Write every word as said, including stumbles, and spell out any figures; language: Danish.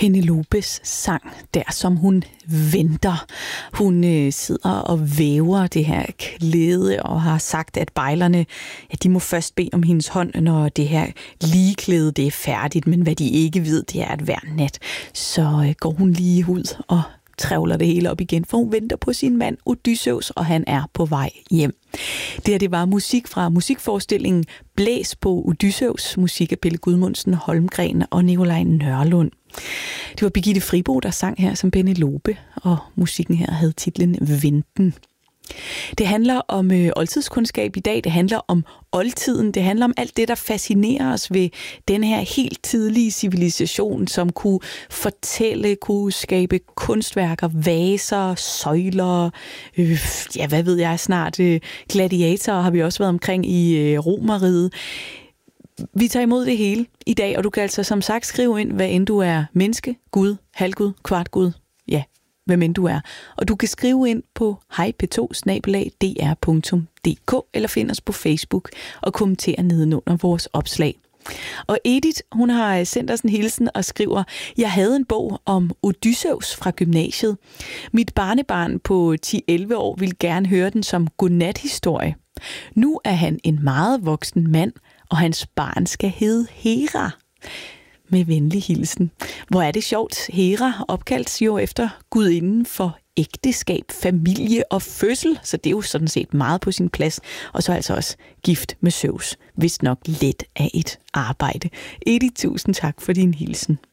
Penelopes sang, der som hun venter. Hun øh, sidder og væver det her klæde og har sagt, at bejlerne, ja, de må først bede om hendes hånd, når det her ligeklæde det er færdigt. Men hvad de ikke ved, det er, at hver nat, så øh, går hun lige ud og trævler det hele op igen, for hun venter på sin mand Odysseus, og han er på vej hjem. Det her, det var musik fra musikforestillingen Blæs på Odysseus, musik af Pelle Gudmundsen, Holmgren og Nikolaj Nørlund. Det var Birgitte Fribo, der sang her som Penelope, og musikken her havde titlen Venten. Det handler om øh, oldtidskundskab i dag, det handler om oldtiden, det handler om alt det, der fascinerer os ved den her helt tidlige civilisation, som kunne fortælle, kunne skabe kunstværker, vaser, søjler, øh, ja, hvad ved jeg snart, øh, gladiatorer har vi også været omkring i øh, Romerriget. Vi tager imod det hele i dag, og du kan altså som sagt skrive ind, hvad end du er menneske, gud, halvgud, kvartgud, ja, hvem end du er. Og du kan skrive ind på hej p to snabel-a d r punktum d k eller find os på Facebook og kommentere nedenunder vores opslag. Og Edith, hun har sendt os en hilsen og skriver: Jeg havde en bog om Odysseus fra gymnasiet. Mit barnebarn på ti til elleve år ville gerne høre den som godnathistorie. Nu er han en meget voksen mand, og hans barn skal hedde Hera. Med venlig hilsen. Hvor er det sjovt. Hera opkaldt jo efter gudinden for ægteskab, familie og fødsel, så det er jo sådan set meget på sin plads. Og så altså også gift med Zeus. Vist nok let af et arbejde. Edith, tusind tak for din hilsen.